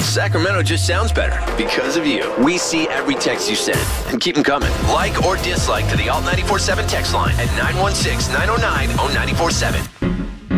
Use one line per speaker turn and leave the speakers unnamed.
Sacramento just sounds better because of you. We see every text you send and keep them coming. Like or dislike to the Alt 94.7 text line at 916-909-0947.